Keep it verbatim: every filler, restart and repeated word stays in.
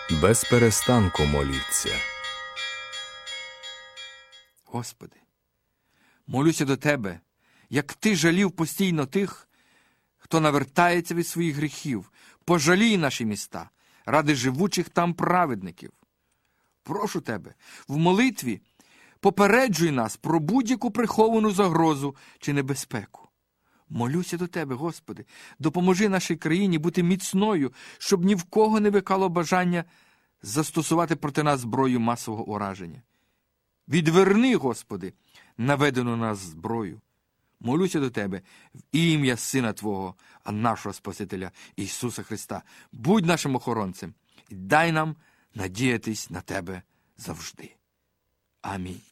без перестанку моліться. Господи, молюся до Тебе, як Ти жалів постійно тих, хто навертається від своїх гріхів. Пожалій наші міста ради живучих там праведників. Прошу Тебе, в молитві попереджуй нас про будь-яку приховану загрозу чи небезпеку. Молюся до Тебе, Господи, допоможи нашій країні бути міцною, щоб ні в кого не викало бажання застосувати проти нас зброю масового ураження. Відверни, Господи, наведену на нас зброю. Молюся до Тебе в ім'я Сина Твого, а нашого Спасителя Ісуса Христа. Будь нашим охоронцем і дай нам надіятись на Тебе завжди. Амінь.